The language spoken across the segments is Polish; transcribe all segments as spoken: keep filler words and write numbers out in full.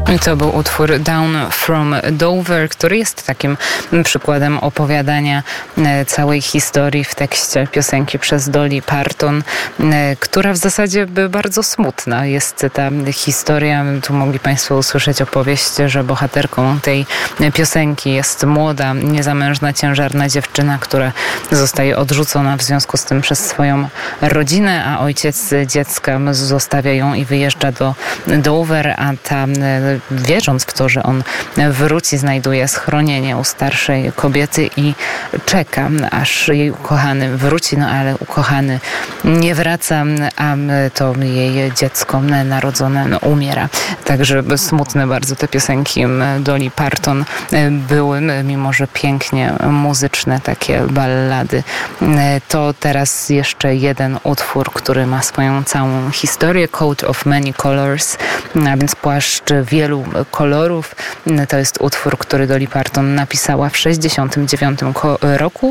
To był utwór Down from Dover, który jest takim przykładem opowiadania całej historii w tekście piosenki przez Dolly Parton, która w zasadzie bardzo smutna. Jest ta historia, tu mogli Państwo usłyszeć opowieść, że bohaterką tej piosenki jest młoda, niezamężna, ciężarna dziewczyna, która zostaje odrzucona w związku z tym przez swoją rodzinę, a ojciec dziecka zostawia ją i wyjeżdża do Dover, a ta, wierząc w to, że on wróci, znajduje schronienie u starszej kobiety i czeka, aż jej ukochany wróci, no ale ukochany nie wraca, a to jej dziecko narodzone no, umiera. Także smutne bardzo te piosenki Dolly Parton były, mimo że pięknie muzyczne, takie ballady. To teraz jeszcze jeden utwór, który ma swoją całą historię. Coat of Many Colors, a więc płaszcz wielu kolorów. To jest utwór, który Dolly Parton napisała w sześćdziesiątym dziewiątym roku.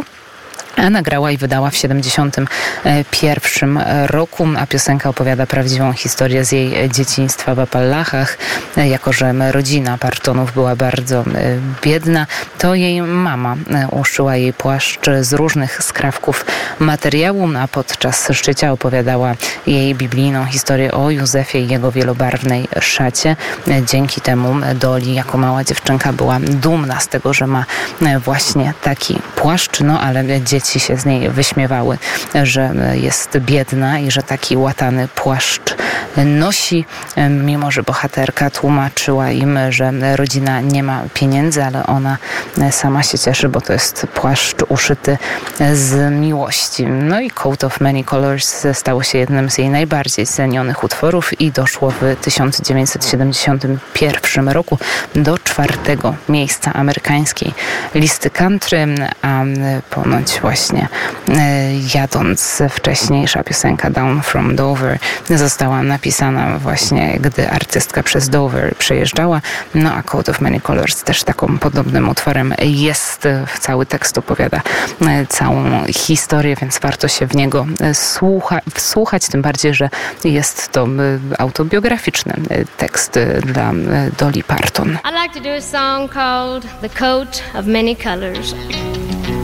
A nagrała i wydała w siedemdziesiątym pierwszym roku, a piosenka opowiada prawdziwą historię z jej dzieciństwa w Appalachach. Jako że rodzina Partonów była bardzo biedna, to jej mama uszyła jej płaszcz z różnych skrawków materiału, a podczas szycia opowiadała jej biblijną historię o Józefie i jego wielobarwnej szacie. Dzięki temu Dolly jako mała dziewczynka była dumna z tego, że ma właśnie taki płaszcz, no ale dzieci się z niej wyśmiewały, że jest biedna i że taki łatany płaszcz nosi, mimo że bohaterka tłumaczyła im, że rodzina nie ma pieniędzy, ale ona sama się cieszy, bo to jest płaszcz uszyty z miłości. No i Coat of Many Colors stało się jednym z jej najbardziej cenionych utworów i doszło w tysiąc dziewięćset siedemdziesiątym pierwszym roku do czwartego miejsca amerykańskiej listy country, a ponoć właśnie jadąc wcześniejsza piosenka Down from Dover została napisana właśnie, gdy artystka przez Dover przejeżdżała. No a Coat of Many Colors też taką podobnym utworem jest. Cały tekst opowiada całą historię, więc warto się w niego słucha, wsłuchać, tym bardziej, że jest to autobiograficzny tekst dla Dolly Parton. I'd like to do a song called The Coat of Many Colors.